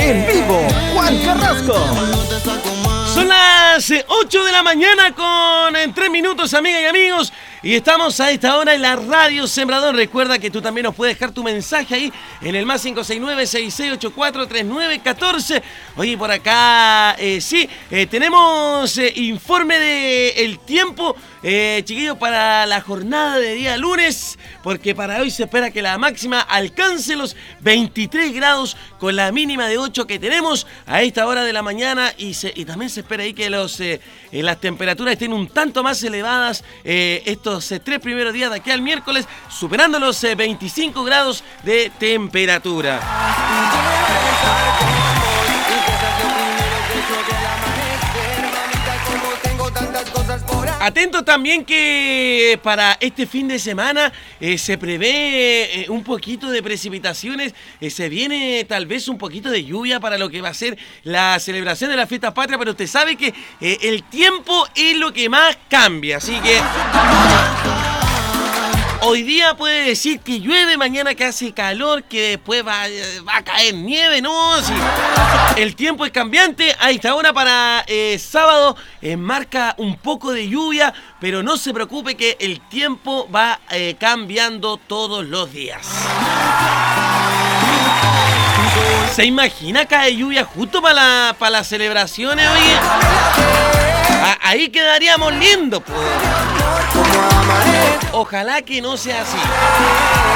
En vivo, Juan Carrasco. Son las 8 de la mañana con 3 minutos, amigas y amigos. Y estamos a esta hora en la Radio Sembrador. Recuerda que tú también nos puedes dejar tu mensaje ahí en el más 569-6684-3914. Oye, por acá, tenemos informe del tiempo, chiquillos, para la jornada de día lunes. Porque para hoy se espera que la máxima alcance los 23 grados con la mínima de 8 que tenemos a esta hora de la mañana. Y también se espera ahí que las temperaturas estén un tanto más elevadas estos 3 primeros días de aquí al miércoles, superando los 25 grados de temperatura. Atento también que para este fin de semana se prevé un poquito de precipitaciones, se viene tal vez un poquito de lluvia para lo que va a ser la celebración de la fiesta patria, pero usted sabe que el tiempo es lo que más cambia, así que hoy día puede decir que llueve, mañana que hace calor, que después va a caer nieve, ¿no? Sí. El tiempo es cambiante. A esta hora para sábado marca un poco de lluvia, pero no se preocupe que el tiempo va cambiando todos los días. ¿Se imagina cae lluvia justo para las celebraciones, oye? Ahí quedaríamos lindos, pues. Ojalá que no sea así.